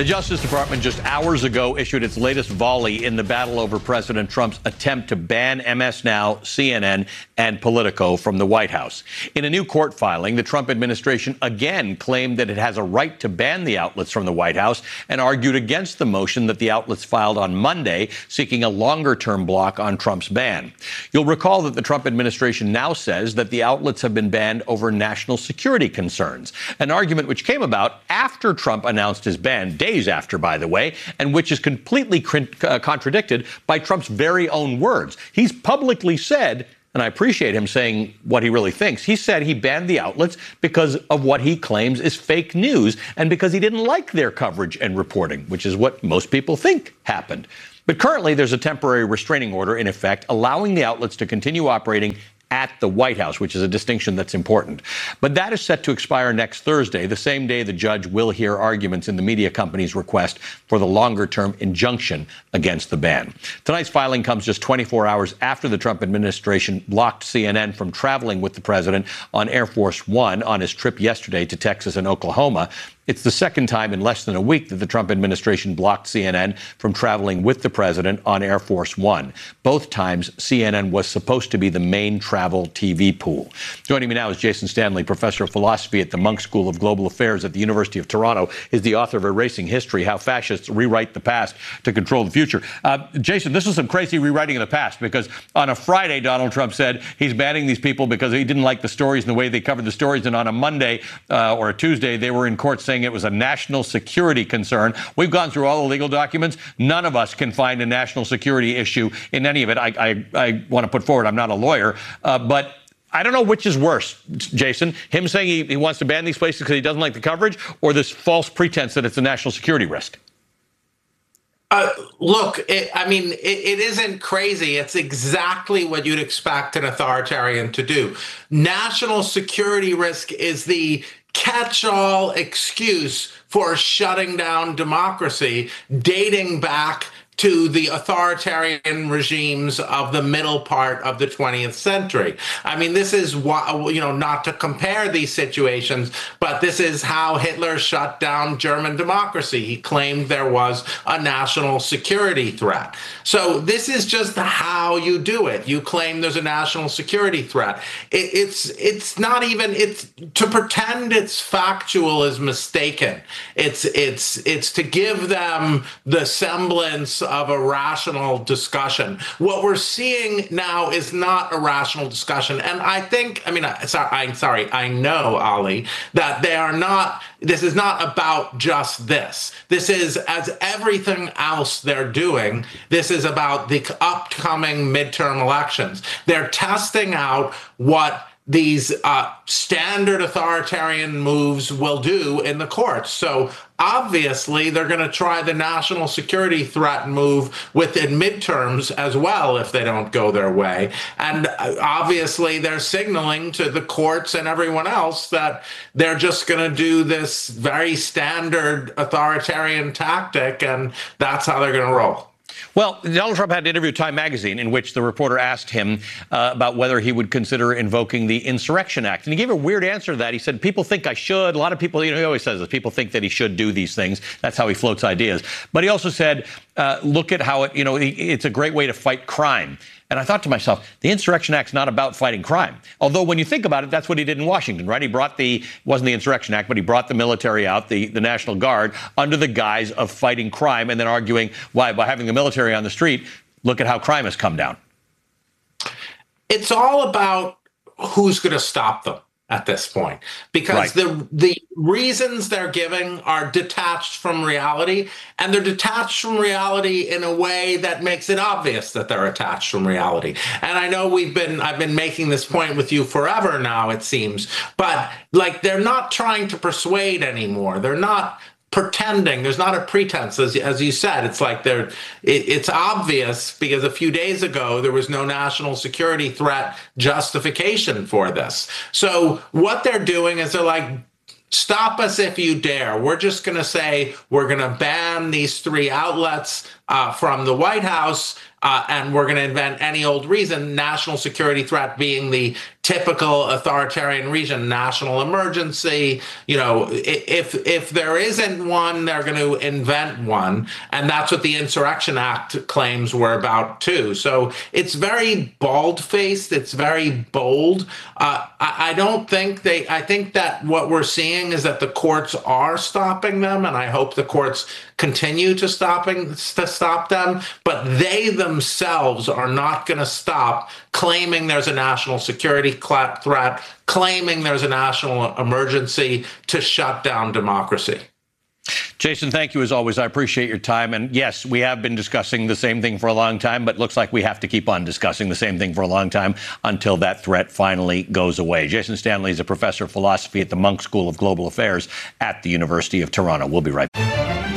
The Justice Department just hours ago issued its latest volley in the battle over President Trump's attempt to ban MS Now, CNN, and Politico from the White House. In a new court filing, the Trump administration again claimed that it has a right to ban the outlets from the White House and argued against the motion that the outlets filed on Monday, seeking a longer-term block on Trump's ban. You'll recall that the Trump administration now says that the outlets have been banned over national security concerns, an argument which came about after Trump announced his ban, days after, by the way, and which is completely contradicted by Trump's very own words. He's publicly said, and I appreciate him saying what he really thinks, he said he banned the outlets because of what he claims is fake news and because he didn't like their coverage and reporting, which is what most people think happened. But currently, there's a temporary restraining order in effect allowing the outlets to continue operating at the White House, which is a distinction that's important. But that is set to expire next Thursday, the same day the judge will hear arguments in the media company's request for the longer-term injunction against the ban. Tonight's filing comes just 24 hours after the Trump administration blocked CNN from traveling with the president on Air Force One on his trip yesterday to Texas and Oklahoma. It's the second time in less than a week that the Trump administration blocked CNN from traveling with the president on Air Force One. Both times, CNN was supposed to be the main travel TV pool. Joining me now is Jason Stanley, professor of philosophy at the Munk School of Global Affairs at the University of Toronto. Is the author of Erasing History, How Fascists Rewrite the Past to Control the Future. Jason, this is some crazy rewriting of the past, because on a Friday, Donald Trump said he's banning these people because he didn't like the stories and the way they covered the stories. And on a Monday or a Tuesday, they were in court saying it was a national security concern. We've gone through all the legal documents. None of us can find a national security issue in any of it. I want to put forward, I'm not a lawyer, but I don't know which is worse, Jason, him saying he wants to ban these places because he doesn't like the coverage, or this false pretense that it's a national security risk. Look, it isn't crazy. It's exactly what you'd expect an authoritarian to do. National security risk is the catch-all excuse for shutting down democracy, dating back to the authoritarian regimes of the middle part of the 20th century. I mean, this is why, not to compare these situations, but this is how Hitler shut down German democracy. He claimed there was a national security threat. So this is just how you do it. You claim there's a national security threat. It's not even, to pretend it's factual is mistaken. It's to give them the semblance of a rational discussion. What we're seeing now is not a rational discussion. And I know, Ali, that they are not, this is not about just this. This is, as everything else they're doing, this is about the upcoming midterm elections. They're testing out what these standard authoritarian moves will do in the courts. So obviously, they're going to try the national security threat move within midterms as well if they don't go their way. And obviously, they're signaling to the courts and everyone else that they're just going to do this very standard authoritarian tactic, and that's how they're going to roll. Well, Donald Trump had an interview with Time magazine in which the reporter asked him about whether he would consider invoking the Insurrection Act. And he gave a weird answer to that. He said, people think I should. A lot of people, he always says this, people think that he should do these things. That's how he floats ideas. But he also said, look at how it's a great way to fight crime. And I thought to myself, the Insurrection Act's not about fighting crime. Although when you think about it, that's what he did in Washington, right? He brought wasn't the Insurrection Act, but he brought the military out, the National Guard, under the guise of fighting crime, and then arguing, why, by having the military on the street, look at how crime has come down. It's all about who's going to stop them at this point, because right. the reasons they're giving are detached from reality, and they're detached from reality in a way that makes it obvious that they're attached from reality. And I know I've been making this point with you forever now, it seems, but they're not trying to persuade anymore. They're not pretending. There's not a pretense, as you said. It's like it's obvious, because a few days ago there was no national security threat justification for this. So what they're doing is they're like, stop us if you dare. We're just going to say we're going to ban these three outlets from the White House, and we're going to invent any old reason, national security threat being the typical authoritarian region, national emergency. If there isn't one, they're going to invent one. And that's what the Insurrection Act claims were about, too. So it's very bald-faced. It's very bold. I don't think I think that what we're seeing is that the courts are stopping them, and I hope the courts continue to stop them, but they themselves are not going to stop claiming there's a national security threat, claiming there's a national emergency to shut down democracy. Jason, thank you as always. I appreciate your time. And yes, we have been discussing the same thing for a long time, but looks like we have to keep on discussing the same thing for a long time until that threat finally goes away. Jason Stanley is a professor of philosophy at the Munk School of Global Affairs at the University of Toronto. We'll be right back.